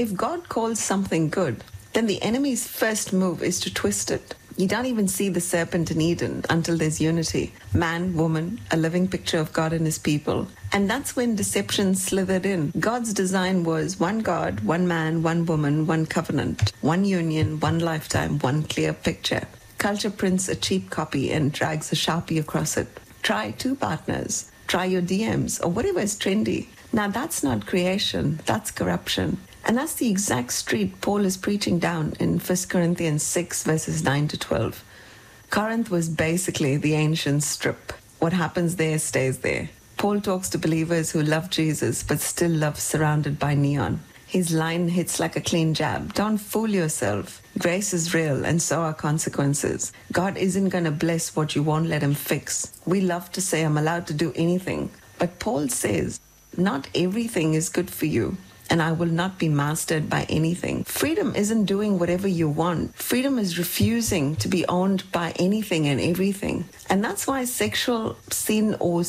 If God calls something good, then the enemy's first move is to twist it. You don't even see the serpent in Eden until there's unity. Man, woman, a living picture of God and his people. And that's when deception slithered in. God's design was one God, one man, one woman, one covenant, one union, one lifetime, one clear picture. Culture prints a cheap copy and drags a Sharpie across it. Try 2 partners. Try your DMs or whatever is trendy. Now that's not creation, that's corruption. And that's the exact street Paul is preaching down in 1 Corinthians 6 verses 9 to 12. Corinth was basically the ancient strip. What happens there stays there. Paul talks to believers who love Jesus but still love surrounded by neon. His line hits like a clean jab. Don't fool yourself. Grace is real and so are consequences. God isn't going to bless what you won't let him fix. We love to say I'm allowed to do anything. But Paul says, not everything is good for you, and I will not be mastered by anything. Freedom isn't doing whatever you want. Freedom is refusing to be owned by anything and everything. And that's why sexual sin or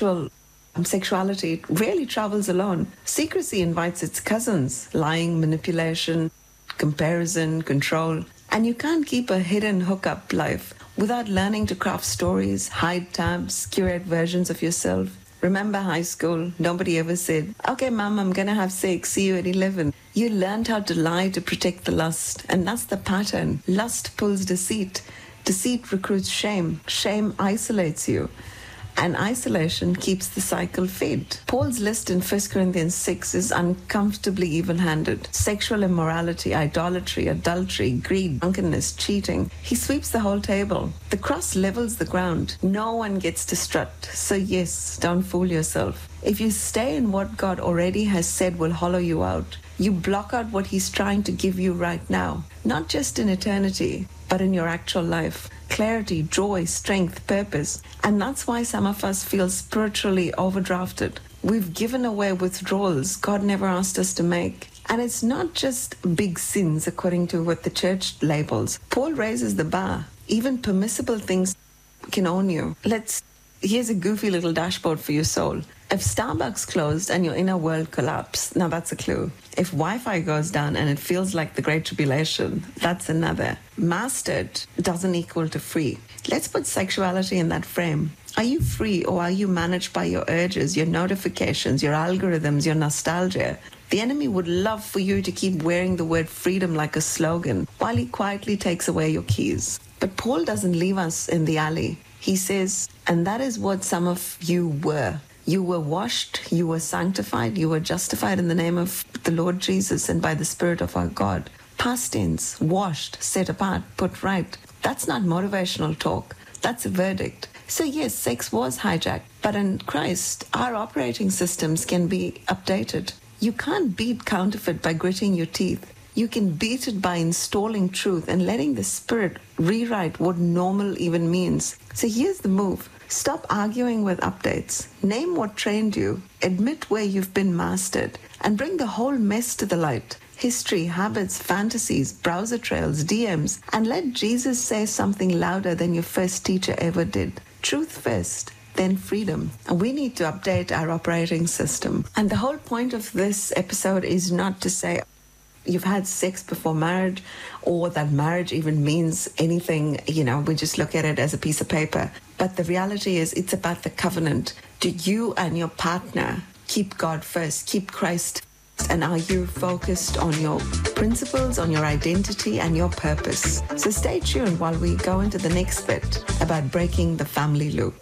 sexuality rarely travels alone. Secrecy invites its cousins: lying, manipulation, comparison, control. And you can't keep a hidden hookup life without learning to craft stories, hide tabs, curate versions of yourself. Remember high school? Nobody ever said, okay, mom, I'm going to have sex. See you at 11. You learned how to lie to protect the lust. And that's the pattern. Lust pulls deceit. Deceit recruits shame. Shame isolates you. And isolation keeps the cycle fed. Paul's list in 1 Corinthians 6 is uncomfortably even-handed. Sexual immorality, idolatry, adultery, greed, drunkenness, cheating. He sweeps the whole table. The cross levels the ground. No one gets to strut. So yes, don't fool yourself. If you stay in what God already has said will hollow you out, you block out what he's trying to give you right now. Not just in eternity, but in your actual life. Clarity, joy, strength, purpose. And that's why some of us feel spiritually overdrafted. We've given away withdrawals God never asked us to make. And it's not just big sins according to what the church labels. Paul raises the bar. Even permissible things can own you. Here's a goofy little dashboard for your soul. If Starbucks closed and your inner world collapsed, now that's a clue. If Wi-Fi goes down and it feels like the Great Tribulation, that's another. Mastered doesn't equal to free. Let's put sexuality in that frame. Are you free, or are you managed by your urges, your notifications, your algorithms, your nostalgia? The enemy would love for you to keep wearing the word freedom like a slogan while he quietly takes away your keys. But Paul doesn't leave us in the alley. He says, and that is what some of you were. You were washed, you were sanctified, you were justified in the name of the Lord Jesus and by the Spirit of our God. Past tense, washed, set apart, put right. That's not motivational talk. That's a verdict. So yes, sex was hijacked, but in Christ, our operating systems can be updated. You can't beat counterfeit by gritting your teeth. You can beat it by installing truth and letting the Spirit rewrite what normal even means. So here's the move. Stop arguing with updates. Name what trained you. Admit where you've been mastered. And bring the whole mess to the light. History, habits, fantasies, browser trails, DMs. And let Jesus say something louder than your first teacher ever did. Truth first, then freedom. And we need to update our operating system. And the whole point of this episode is not to say you've had sex before marriage, or that marriage even means anything. We just look at it as a piece of paper. But the reality is, it's about the covenant. Do you and your partner keep God first, keep Christ first? And are you focused on your principles, on your identity and your purpose? So stay tuned while we go into the next bit about breaking the family loop.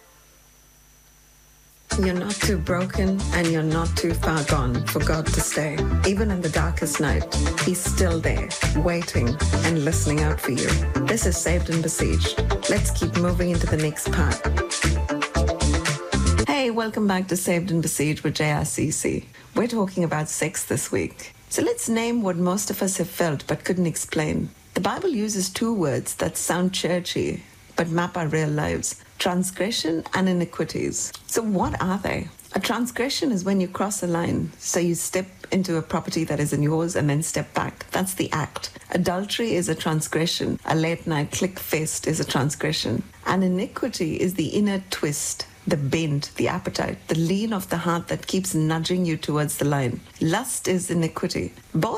You're not too broken and you're not too far gone for God to stay. Even in the darkest night, He's still there, waiting and listening out for you. This is Saved and Besieged. Let's keep moving into the next part. Hey, welcome back to Saved and Besieged with JRCC. We're talking about sex this week. So let's name what most of us have felt but couldn't explain. The Bible uses 2 words that sound churchy but map our real lives: transgression and iniquities. So what are they? A transgression is when you cross a line. So you step into a property that isn't yours and then step back. That's the act. Adultery is a transgression. A late night click fest is a transgression. And iniquity is the inner twist, the bend, the appetite, the lean of the heart that keeps nudging you towards the line. Lust is iniquity. Both